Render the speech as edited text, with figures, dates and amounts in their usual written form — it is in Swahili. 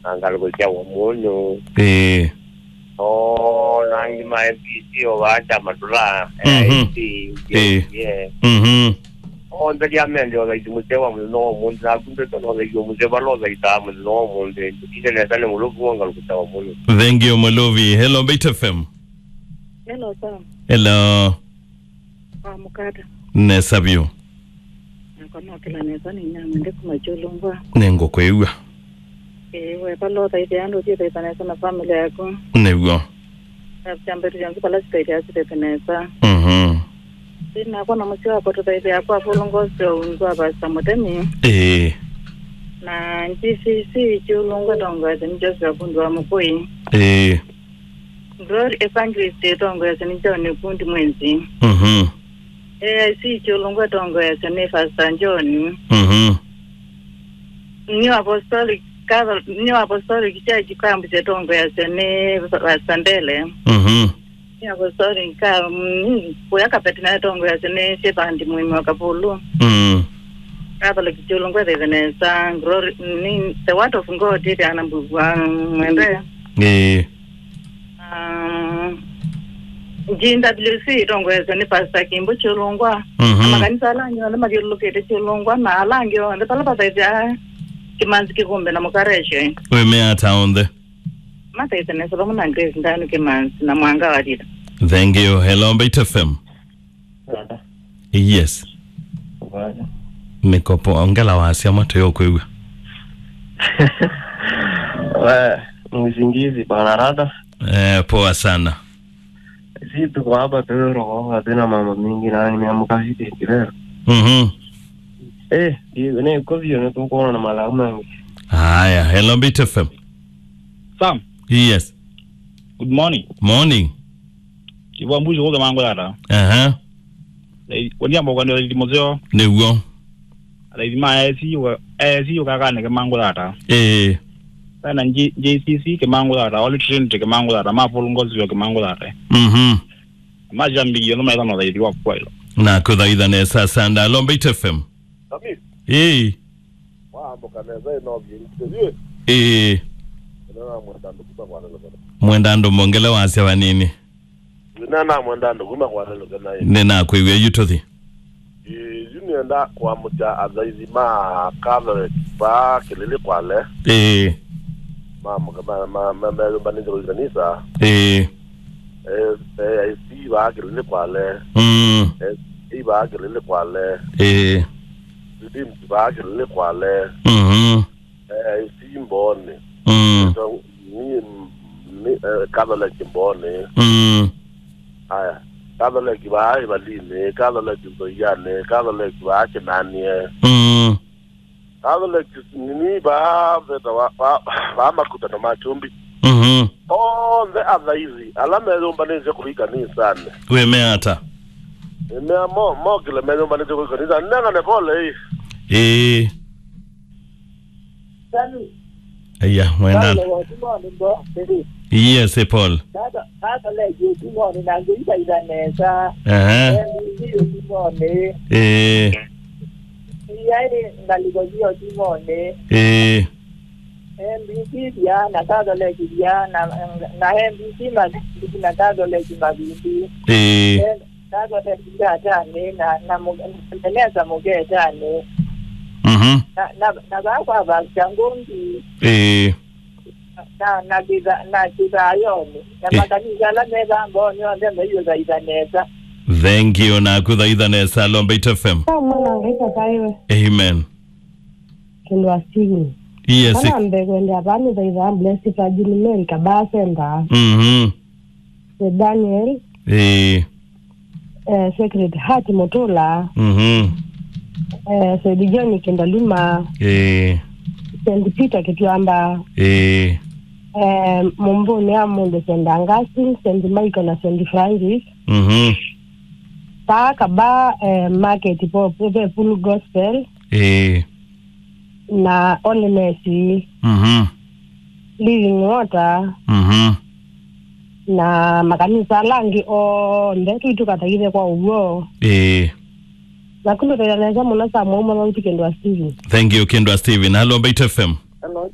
Angalo kwa muno. Nangi MPC owacha madula. Ndari amende ola mutewa muno mundu akunde tono le mutewa lo le tamu no mundu ile tale mulugu ngalo kutawa muno. Thank you Molovi. Hello Beta FM. Hello sir. Hello. Mukata. Nesabyo. Kono kila neza ni nyama ndiko majolongwa. Nengo kwewa. We palo taite ando tite tanesa na familia yako. Nego. Chamberi yangu pala state ya site tanesa. Sina kwa na msiwa kwa taite yako afolongo sio unzwa basa motemi. Na NCCC chulongwa donga ni Joseph Bundwa mukoi. Glory Evangelist donga ni John Kundi mwenzi. Si chulongwa donga ni Pastor John. New Apostolic Church kambi zetongo ya sene Sandele. New Apostolic kuya kapetina tongo ya sene sebandi muhimu wakapulu. Catholic chulungwe Venesa glory ni the word of God did anambugwa mwende. GWC tongo ya sene Pastor Kimbo chulungwa. Makanisa lanyo na magilukete chulungwa na alangyo na pala ya Kimanzi kikumbe na mukareshe. Wemea taonde. Mata itane solo muna Grace ndani Kimanzi na mwanga wadida. Thank you. Hello Beta FM. Yes. Mikopo ongela wasi amato yo kwewe. Mwizingizi bana rada. Poa sana. Si tuko hapa pero hatuna mambo mingi na nimeamka hivi kirero. Ne kovio ne tuko na malamu. Haya, hello Beta FM. Sam. Yes. Good morning. Morning. Kiwa mbuzi kwa mango data. Wani ambo kwa ndi mozeo. Nego. Ala ima ASU kaka ne mango data. Sana JCC ke mango data, Holy Trinity ke mango data, mapolongozi ke mango data. Majambi yo no mai kana ndi wa kwailo. Na kudhaidha nesa sanda hello Beta FM. Mambo kaneza ino biri. Mwendando mongele wase wanini. Nana mwendando kuma kwa lelo kana. Nena kwewe yutothi. Yunienda kwa muja azaizima cover ba kelele kwale. Mama kama banizo organiza. Si ba kelele kwale. Ba kelele kwale. Dim ba kelele kwale. Si mbone. So ni kadala kimbone. Aya kadala kiba ibaline kadala kizoyane kadala kiba kinanie. Kadala kisini ba veta ba makuta na machumbi. The other easy alame mbaneze kuhika ni sana. Wemea ata. Wemea mo kile mbaneze kuhika ni sana nanga ne pole. Aya, mwendando. Yes, Paul. Kaka leje kimone na ngida idanesa. Yaani ngaligojio kimone. MBC ya na kaka leje ya na MBC na kaka leje mabindi. Kaka leje ya jane na mweneza moge jane. Na kwa bakangundi. Na kizayoni. Na makanisa la meza mbonyo ndembe hiyo za idanesa. Thank you na kudhaidha nesa Beta FM. Mwana ngeka kaiwe. Amen. Kilwa sigi. Yes. Mwana mbego ndi abani za iza blessed ajini Amerika basenda. Daniel. Secret Heart Motola. Saidi John Kendaluma. St. Peter Kituamba. Mumbuni amunde St. Augustine, St. Michael na St. Francis. Taka ba market pope full gospel. Na Holiness. Living Water. Na makanisa langi ndetu itukatagire kwa ugo. Na kundo tayana za muna sa mwoma wa Kendwa Steven. Thank you Kendwa Steven. Hello Beta FM. Hello.